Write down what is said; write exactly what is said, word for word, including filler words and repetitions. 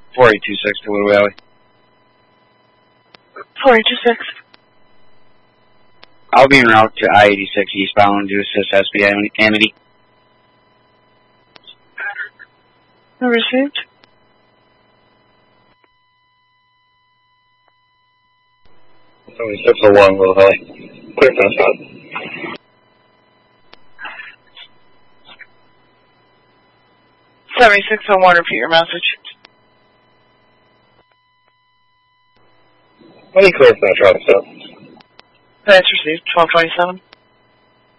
four eight two six to Little Valley. four eight two six. I'll be en route to I eighty-six eastbound to assist S B Amity. Received. seventy-six oh one, Little Valley. Clear for spot. seventy-six oh one, repeat your message. Any clear for that traffic stop? That's received. twelve twenty-seven.